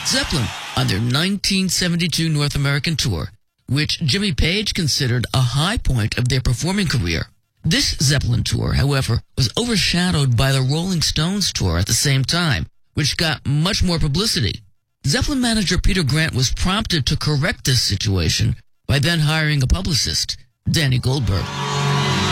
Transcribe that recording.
Zeppelin on their 1972 North American tour, which Jimmy Page considered a high point of their performing career. This Zeppelin tour, however, was overshadowed by the Rolling Stones tour at the same time, which got much more publicity. Zeppelin manager Peter Grant was prompted to correct this situation by then hiring a publicist, Danny Goldberg.